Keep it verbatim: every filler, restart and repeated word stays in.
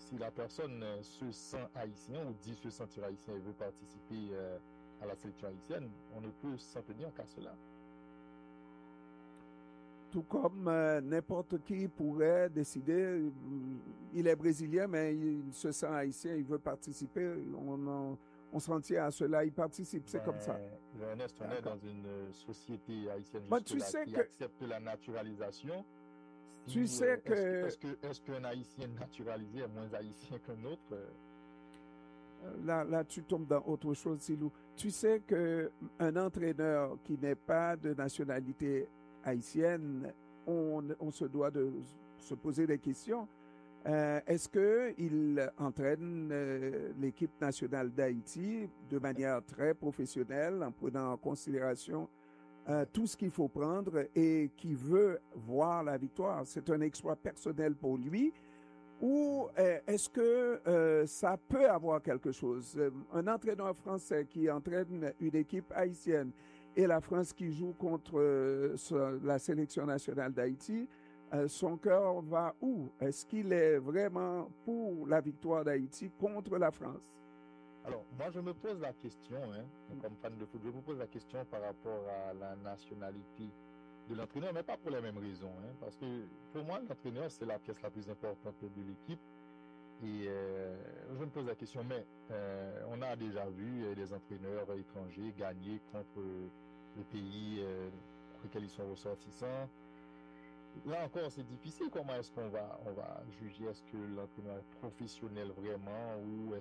si la personne euh, se sent haïtien ou dit se sentir haïtien et veut participer euh, à la sélection haïtienne, on ne peut s'en tenir qu'à cela. Tout comme euh, n'importe qui pourrait décider, euh, il est brésilien, mais il, il se sent haïtien, il veut participer, on, on, on s'en tient à cela, il participe, c'est comme ça. Ben, Ernest, on est D'accord. dans une société haïtienne Bon, tu jusque-là sais qui que, accepte la naturalisation. tu Si, euh, sais est-ce que, que est-ce que, est-ce qu'un haïtien naturalisé est moins haïtien qu'un autre? Euh, là, là, tu tombes dans autre chose, Silou. Tu sais que un entraîneur qui n'est pas de nationalité haïtienne, on, on se doit de se poser des questions. Euh, est-ce qu'il entraîne euh, l'équipe nationale d'Haïti de manière très professionnelle, en prenant en considération euh, tout ce qu'il faut prendre et qui veut voir la victoire? C'est un exploit personnel pour lui. Ou euh, est-ce que euh, ça peut avoir quelque chose? Euh, Un entraîneur français qui entraîne une équipe haïtienne et la France qui joue contre euh, la sélection nationale d'Haïti, euh, son cœur va où? Est-ce qu'il est vraiment pour la victoire d'Haïti contre la France? Alors, moi, je me pose la question, hein, comme fan de foot, je me pose la question par rapport à la nationalité de l'entraîneur, mais pas pour les mêmes raisons, hein, parce que pour moi, l'entraîneur, c'est la pièce la plus importante de l'équipe. Et euh, je me pose la question, mais euh, on a déjà vu euh, des entraîneurs étrangers gagner contre les pays euh, pour lesquels ils sont ressortissants. Là encore, c'est difficile. Comment est-ce qu'on va, on va juger? Est-ce que l'entraîneur est professionnel vraiment ou